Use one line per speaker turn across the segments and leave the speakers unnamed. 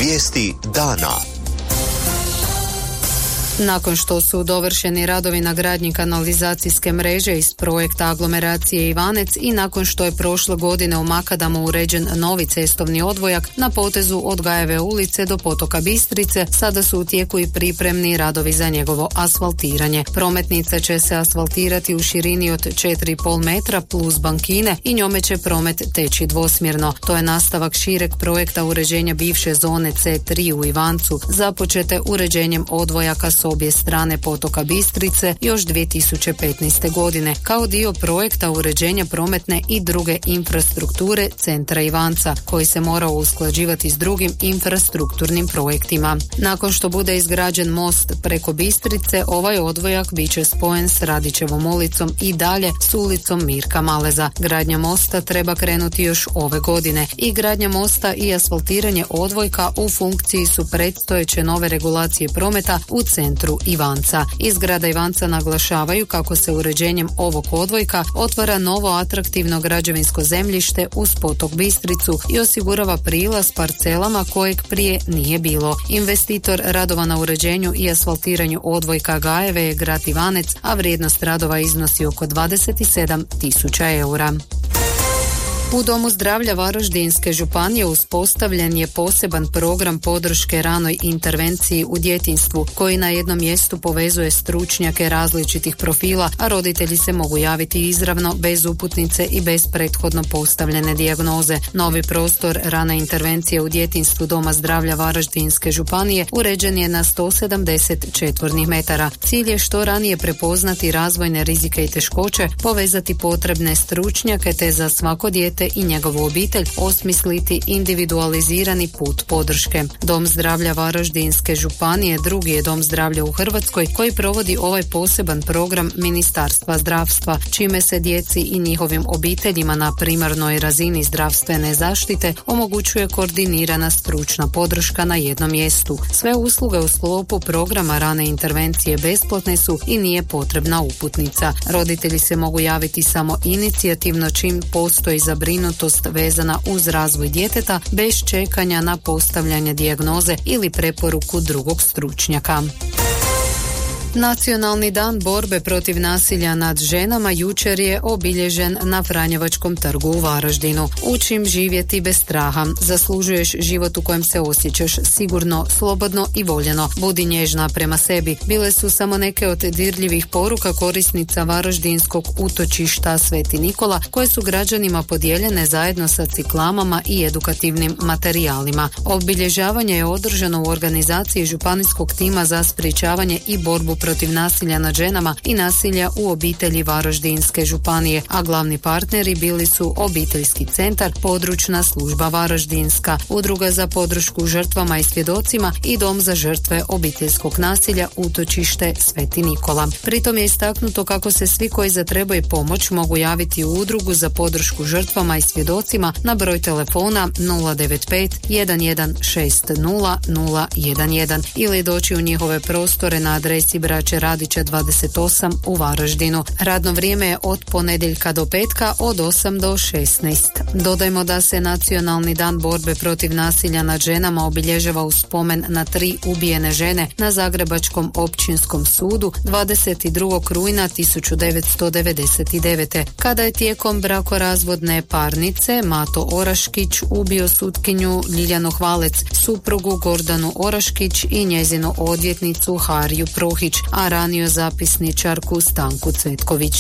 Vijesti dana.
Nakon što su dovršeni radovi na gradnji kanalizacijske mreže iz projekta aglomeracije Ivanec i nakon što je prošle godine u Makadamu uređen novi cestovni odvojak na potezu od Gajeve ulice do potoka Bistrice, sada su u tijeku i pripremni radovi za njegovo asfaltiranje. Prometnica će se asfaltirati u širini od 4,5 metra plus bankine i njome će promet teći dvosmjerno. To je nastavak šireg projekta uređenja bivše zone C3 u Ivancu, započete uređenjem odvojaka s obje strane potoka Bistrice još 2015. godine, kao dio projekta uređenja prometne i druge infrastrukture centra Ivanca, koji se mora usklađivati s drugim infrastrukturnim projektima. Nakon što bude izgrađen most preko Bistrice, ovaj odvojak bit će spojen s Radićevom ulicom i dalje s ulicom Mirka Maleza. Gradnja mosta treba krenuti još ove godine i gradnja mosta i asfaltiranje odvojka u funkciji su predstojeće nove regulacije prometa u centru Ivanca. Iz grada Ivanca naglašavaju kako se uređenjem ovog odvojka otvara novo atraktivno građevinsko zemljište uz potok Bistricu i osigurava prilaz parcelama kojeg prije nije bilo. Investitor radova na uređenju i asfaltiranju odvojka Gajeve je grad Ivanec, a vrijednost radova iznosi oko 27.000 eura. U Domu zdravlja Varaždinske županije uspostavljen je poseban program podrške ranoj intervenciji u djetinjstvu koji na jednom mjestu povezuje stručnjake različitih profila, a roditelji se mogu javiti izravno bez uputnice i bez prethodno postavljene dijagnoze. Novi prostor rane intervencije u djetinjstvu Doma zdravlja Varaždinske županije uređen je na 170 četvornih metara. Cilj je što ranije prepoznati razvojne rizike i teškoće, povezati potrebne stručnjake te za svako dijete i njegovu obitelj osmisliti individualizirani put podrške. Dom zdravlja Varaždinske županije drugi je dom zdravlja u Hrvatskoj koji provodi ovaj poseban program Ministarstva zdravstva, čime se djeci i njihovim obiteljima na primarnoj razini zdravstvene zaštite omogućuje koordinirana stručna podrška na jednom mjestu. Sve usluge u sklopu programa rane intervencije besplatne su i nije potrebna uputnica. Roditelji se mogu javiti samo inicijativno čim postoji zabrinutost vezana uz razvoj djeteta bez čekanja na postavljanje dijagnoze ili preporuku drugog stručnjaka. Nacionalni dan borbe protiv nasilja nad ženama jučer je obilježen na Franjevačkom trgu u Varaždinu. Učim živjeti bez straha. Zaslužuješ život u kojem se osjećaš sigurno, slobodno i voljeno. Budi nježna prema sebi. Bile su samo neke od dirljivih poruka korisnica Varaždinskog utočišta Sveti Nikola, koje su građanima podijeljene zajedno sa ciklamama i edukativnim materijalima. Obilježavanje je održano u organizaciji županijskog tima za sprječavanje i borbu protiv nasilja nad ženama i nasilja u obitelji Varaždinske županije, a glavni partneri bili su Obiteljski centar, Područna služba Varaždinska, Udruga za podršku žrtvama i svjedocima i Dom za žrtve obiteljskog nasilja utočište Sveti Nikola. Pritom je istaknuto kako se svi koji zatrebaju pomoć mogu javiti u Udrugu za podršku žrtvama i svjedocima na broj telefona 095 1160 011 ili doći u njihove prostore na adresi Braće Radića 28 u Varaždinu. Radno vrijeme je od ponedjeljka do petka od 8 do 16. Dodajmo da se Nacionalni dan borbe protiv nasilja nad ženama obilježava u spomen na 3 ubijene žene na Zagrebačkom općinskom sudu 22. rujna 1999. kada je tijekom brakorazvodne parnice Mato Oraškić ubio sutkinju Ljiljanu Hvalec, suprugu Gordanu Oraškić i njezinu odvjetnicu Hariju Prohić, a ranio zapisničarku Stanku Cvetković.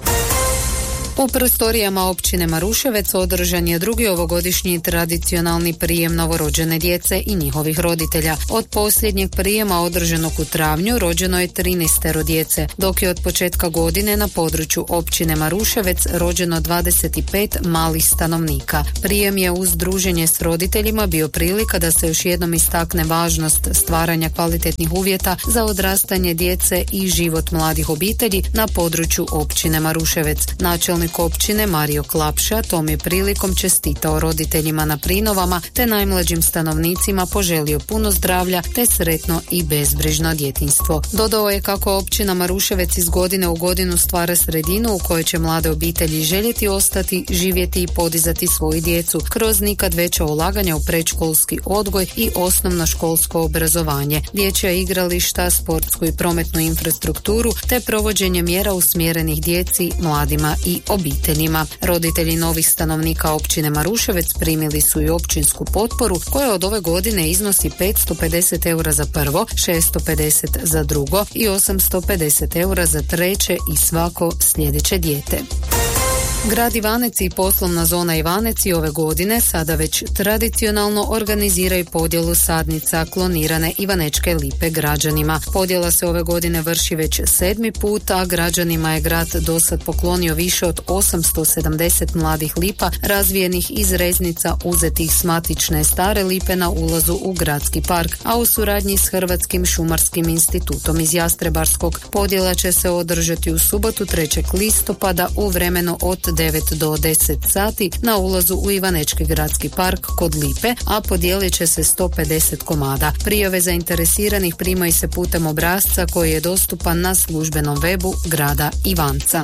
U prostorijama općine Maruševec održan je drugi ovogodišnji tradicionalni prijem novorođene djece i njihovih roditelja. Od posljednjeg prijema održanog u travnju rođeno je 13 djece, dok je od početka godine na području općine Maruševec rođeno 25 malih stanovnika. Prijem je uz druženje s roditeljima bio prilika da se još jednom istakne važnost stvaranja kvalitetnih uvjeta za odrastanje djece i život mladih obitelji na području općine Maruševec. Načelnik načelnik općine Mario Klapša tom je prilikom čestitao roditeljima na prinovama te najmlađim stanovnicima poželio puno zdravlja te sretno i bezbrižno djetinjstvo. Dodao je kako općina Maruševec iz godine u godinu stvara sredinu u kojoj će mlade obitelji željeti ostati, živjeti i podizati svoju djecu kroz nikad veća ulaganja u predškolski odgoj i osnovnoškolsko obrazovanje, dječja igrališta, sportsku i prometnu infrastrukturu te provođenje mjera usmjerenih djeci, mladima i obiteljima. Roditelji novih stanovnika općine Maruševec primili su i općinsku potporu koja od ove godine iznosi 550 eura za prvo, 650 za drugo i 850 eura za treće i svako sljedeće dijete. Grad Ivanec i poslovna zona Ivanec i ove godine sada već tradicionalno organiziraju podjelu sadnica klonirane ivanečke lipe građanima. Podjela se ove godine vrši već 7. put, a građanima je grad dosad poklonio više od 870 mladih lipa razvijenih iz reznica uzetih s matične stare lipe na ulazu u gradski park, a u suradnji s Hrvatskim šumarskim institutom iz Jastrebarskog. Podjela će se održati u subotu 3. listopada u vremenu od 9 do 10 sati na ulazu u Ivanečki gradski park kod Lipe, a podijelit će se 150 komada. Prijave zainteresiranih primaju se putem obrasca koji je dostupan na službenom webu grada Ivanca.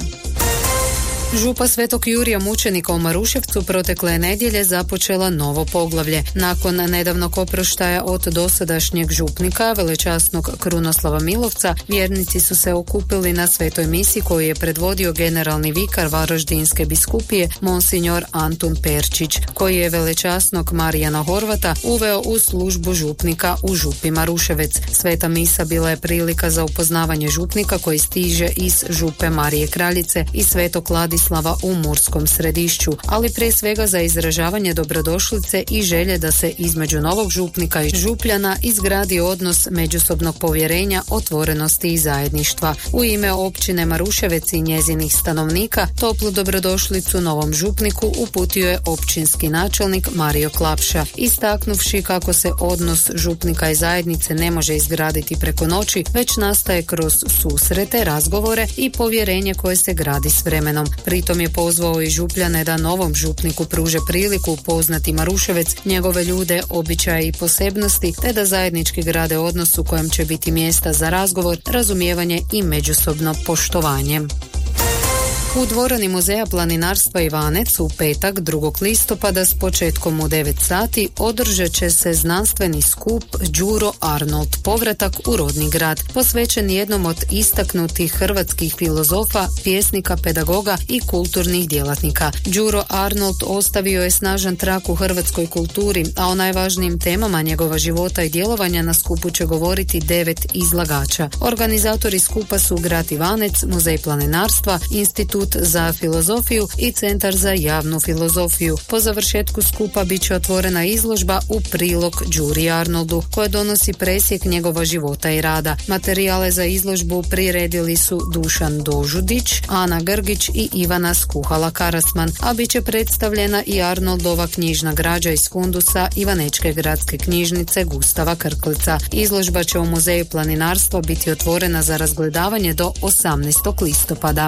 Župa Svetog Jurija Mučenika u Maruševcu protekle nedjelje započela novo poglavlje. Nakon nedavnog oproštaja od dosadašnjeg župnika, velečasnog Krunoslava Milovca, vjernici su se okupili na svetoj misi koju je predvodio generalni vikar Varaždinske biskupije Monsignor Antun Perčić, koji je velečasnog Marijana Horvata uveo u službu župnika u župi Maruševec. Sveta misa bila je prilika za upoznavanje župnika koji stiže iz župe Marije Kraljice i Svetog Ladislava u Murskom Središću, ali prije svega za izražavanje dobrodošlice i želje da se između novog župnika i župljana izgradi odnos međusobnog povjerenja, otvorenosti i zajedništva. U ime općine Maruševec i njezinih stanovnika toplu dobrodošlicu novom župniku uputio je općinski načelnik Mario Klapša, istaknuvši kako se odnos župnika i zajednice ne može izgraditi preko noći, već nastaje kroz susrete, razgovore i povjerenje koje se gradi s vremenom. Pritom je pozvao i župljane da novom župniku pruže priliku upoznati Maruševec, njegove ljude, običaje i posebnosti, te da zajednički grade odnos u kojem će biti mjesta za razgovor, razumijevanje i međusobno poštovanje. U dvorani Muzeja planinarstva Ivanec u petak 2. listopada s početkom u 9 sati održat će se znanstveni skup Đuro Arnold, povratak u rodni grad, posvećen jednom od istaknutih hrvatskih filozofa, pjesnika, pedagoga i kulturnih djelatnika. Đuro Arnold ostavio je snažan trag u hrvatskoj kulturi, a o najvažnijim temama njegova života i djelovanja na skupu će govoriti 9 izlagača. Organizatori skupa su grad Ivanec, Muzej planinarstva, Institut za filozofiju i Centar za javnu filozofiju. Po završetku skupa bit će otvorena izložba u prilog Đuri Arnoldu, koja donosi presjek njegova života i rada. Materijale za izložbu priredili su Dušan Dožudić, Ana Grgić i Ivana Skuhala-Karasman, a bit će predstavljena i Arnoldova knjižna građa iz fundusa Ivanečke gradske knjižnice Gustava Krklica. Izložba će u Muzeju planinarstva biti otvorena za razgledavanje do 18. listopada.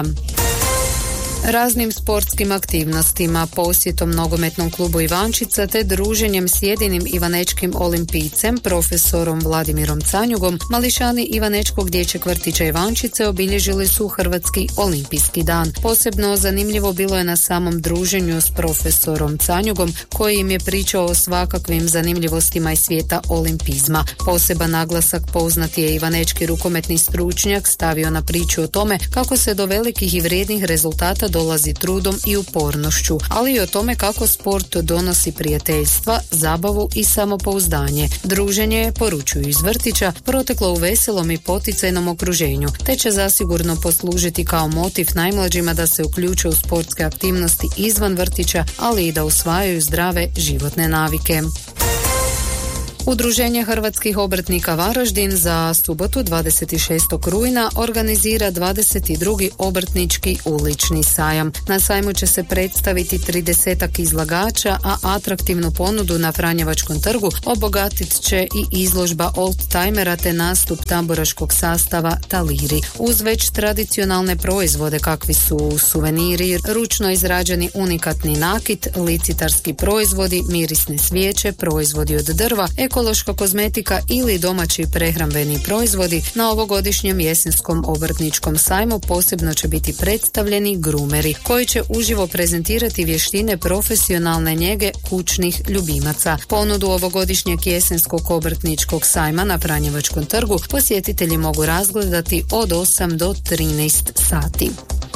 Raznim sportskim aktivnostima, posjetom nogometnom klubu Ivančica te druženjem s jedinim ivanečkim olimpijcem, profesorom Vladimirom Canjugom, mališani Ivanečkog dječjeg vrtića Ivančice obilježili su Hrvatski olimpijski dan. Posebno zanimljivo bilo je na samom druženju s profesorom Canjugom, koji im je pričao o svakakvim zanimljivostima iz svijeta olimpizma. Poseban naglasak poznati je ivanečki rukometni stručnjak stavio na priču o tome kako se do velikih i vrijednih rezultata dolazi trudom i upornošću, ali i o tome kako sport donosi prijateljstva, zabavu i samopouzdanje. Druženje, poručuju iz vrtića, proteklo u veselom i poticajnom okruženju, te će zasigurno poslužiti kao motiv najmlađima da se uključe u sportske aktivnosti izvan vrtića, ali i da usvajaju zdrave životne navike. Udruženje hrvatskih obrtnika Varaždin za subotu 26. rujna organizira 22. obrtnički ulični sajam. Na sajmu će se predstaviti 30 izlagača, a atraktivnu ponudu na Franjevačkom trgu obogatit će i izložba oldtimera te nastup tamburaškog sastava Taliri. Uz već tradicionalne proizvode kakvi su suveniri, ručno izrađeni unikatni nakit, licitarski proizvodi, mirisne svijeće, proizvodi od drva, ekološka kozmetika ili domaći prehrambeni proizvodi, na ovogodišnjem jesenskom obrtničkom sajmu posebno će biti predstavljeni grumeri koji će uživo prezentirati vještine profesionalne njege kućnih ljubimaca. Ponudu ovogodišnjeg jesenskog obrtničkog sajma na Franjevačkom trgu posjetitelji mogu razgledati od 8 do 13 sati.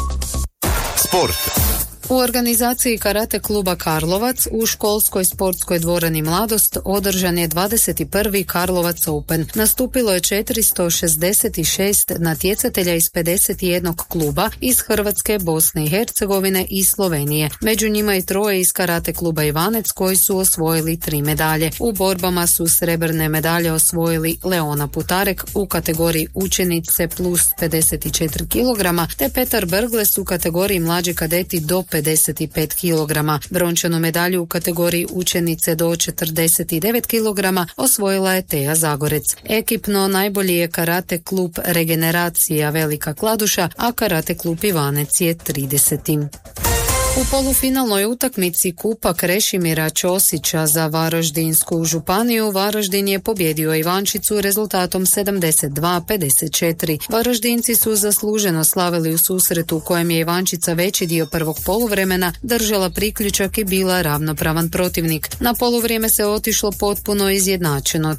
Sport.
U organizaciji karate kluba Karlovac u školskoj sportskoj dvorani Mladost održan je 21. Karlovac Open. Nastupilo je 466 natjecatelja iz 51 kluba iz Hrvatske, Bosne i Hercegovine i Slovenije. Među njima i 3 iz karate kluba Ivanec koji su osvojili 3 medalje. U borbama su srebrne medalje osvojili Leona Putarek u kategoriji učenice plus 54 kg te Petar Brgles u kategoriji mlađi kadeti do 55 kg. Brončanu medalju u kategoriji učenice do 49 kg osvojila je Teja Zagorec. Ekipno najbolji je karate klub Regeneracija Velika Kladuša, a karate klub Ivanec je 30. U polufinalnoj utakmici Kupa Krešimira Ćosića za Varaždinsku županiju Varaždin je pobjedio Ivančicu rezultatom 72-54. Varaždinci su zasluženo slavili u susretu u kojem je Ivančica veći dio prvog poluvremena držala priključak i bila ravnopravan protivnik. Na poluvrijeme se otišlo potpuno izjednačeno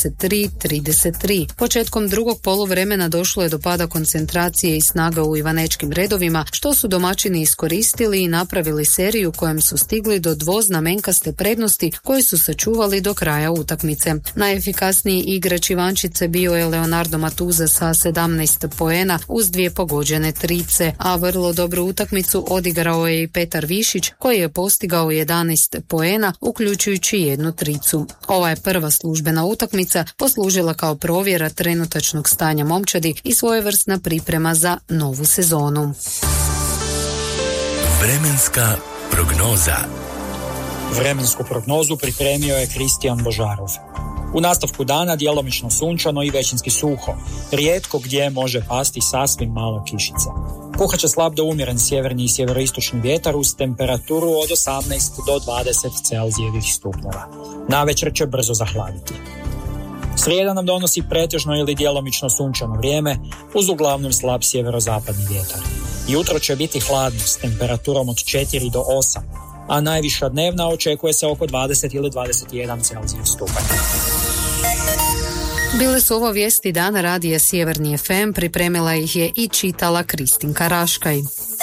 33-33. Početkom drugog poluvremena došlo je do pada koncentracije i snaga u ivanečkim redovima, što su domaćini iskoristili i napravili seriju kojem su stigli do dvoznamenkaste prednosti koji su sačuvali do kraja utakmice. Najefikasniji igrač Ivančice bio je Leonardo Matuza sa 17 poena uz 2 pogođene trice, a vrlo dobru utakmicu odigrao je i Petar Višić koji je postigao 11 poena uključujući 1 tricu. Ova je prva službena utakmica poslužila kao provjera trenutačnog stanja momčadi i svojevrsna priprema za novu sezonu.
Vremenska prognoza.
Vremensku prognozu pripremio je Kristijan Božarov. U nastavku dana djelomično sunčano i većinski suho. Rijetko gdje može pasti sasvim malo kišice. Puhat će slab do umjeren sjeverni i sjeveroistočni vjetar uz temperaturu od 18 do 20 Celzijevih stupnjeva. Navečer će brzo zahladiti. Srijeda nam donosi pretežno ili djelomično sunčano vrijeme uz uglavnom slab sjeverozapadni vjetar. Jutro će biti hladno s temperaturom od 4 do 8, a najviša dnevna očekuje se oko 20 ili 21 Celzijevih stupnjeva.
Bile su ovo vijesti dana radija Sjeverni FM, pripremila ih je i čitala Kristinka Raškaj.